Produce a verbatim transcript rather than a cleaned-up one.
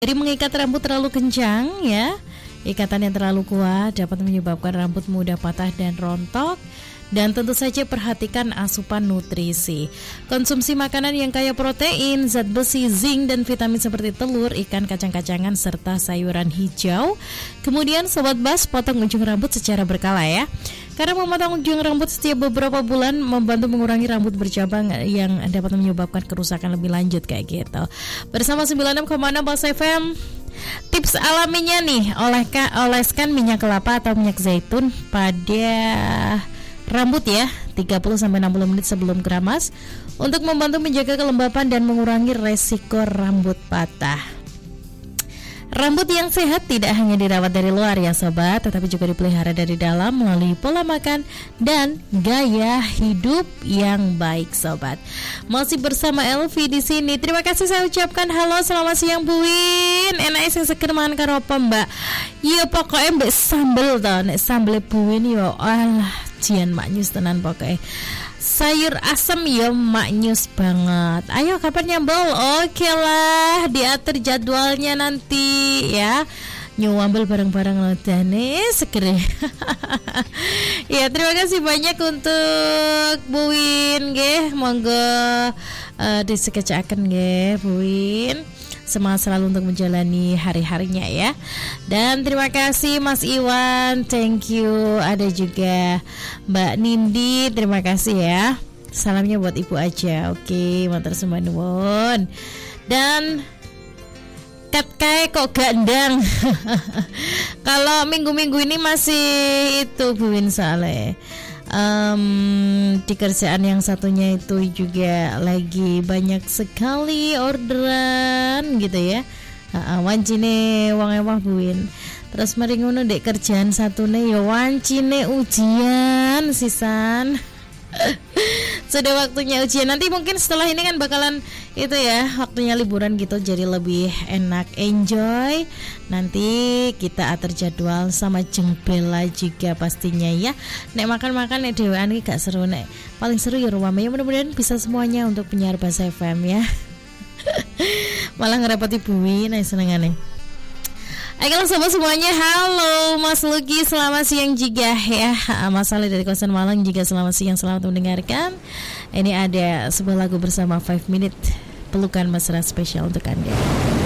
Jadi mengikat rambut terlalu kencang ya, ikatan yang terlalu kuat dapat menyebabkan rambut mudah patah dan rontok. Dan tentu saja perhatikan asupan nutrisi. Konsumsi makanan yang kaya protein, zat besi, zinc, dan vitamin seperti telur, ikan, kacang-kacangan, serta sayuran hijau. Kemudian Sobat Bas, potong ujung rambut secara berkala ya. Karena memotong ujung rambut setiap beberapa bulan membantu mengurangi rambut bercabang yang dapat menyebabkan kerusakan lebih lanjut kayak gitu. Bersama sembilan puluh enam koma enam Pulse F M. Tips alaminya nih, olehkan, oleskan minyak kelapa atau minyak zaitun pada rambut ya, tiga puluh sampai enam puluh menit sebelum keramas untuk membantu menjaga kelembapan dan mengurangi resiko rambut patah. Rambut yang sehat tidak hanya dirawat dari luar ya sobat, tetapi juga dipelihara dari dalam melalui pola makan dan gaya hidup yang baik sobat. Masih bersama Elvi di sini. Terima kasih saya ucapkan halo, selamat siang Bu Win. Enak sing seger mangan karo apa Mbak? Iya pokoknya mbak sambel toh, nek sambel Bu Win yo alah jian maknyus tenan pokoknya. Sayur asem ya maknyus banget. Ayo kapan nyambel? Oke lah, diatur jadwalnya nanti ya. Nyuambel bareng-bareng lodane seger. Ya terima kasih banyak untuk Bu Win nggih. Monggo uh, disekecaken nggih Bu Win. Semangat selalu untuk menjalani hari-harinya ya. Dan terima kasih Mas Iwan, thank you. Ada juga Mbak Nindi, terima kasih ya. Salamnya buat Ibu aja. Oke, matur sembah nuwun. Dan kat kae kok gandang. Kalau minggu-minggu ini masih itu Bu Win Saleh. Um, di kerjaan yang satunya itu juga lagi banyak sekali orderan gitu ya. Uh, wancine wong ewah buin. Terus mari ngono dek kerjaan satune ya wancine ujian sisan. Sudah waktunya ujian. Nanti mungkin setelah ini kan bakalan itu ya, waktunya liburan gitu, jadi lebih enak, enjoy. Nanti kita atur jadwal sama Jeng Bella juga pastinya ya. Nek makan-makan nek dewean iki gak seru, nek paling seru ya ruame. Ya mudah-mudahan bisa semuanya untuk penyiar Bahasa F M ya. Malah ngerepoti bumi, nah senengane. Oke sobat semuanya, halo Mas Luki, selamat siang juga ya. Mas Ali dari Kawasan Malang juga selamat siang, selamat mendengarkan. Ini ada sebuah lagu bersama five minute, pelukan mesra spesial untuk Anda.